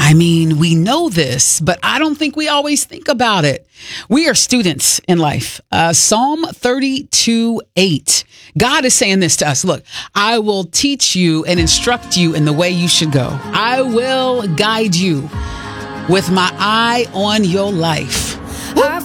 I mean, we know this, but I don't think we always think about it. We are students in life. Psalm 32:8. God is saying this to us. Look, I will teach you and instruct you in the way you should go. I will guide you with my eye on your life. I've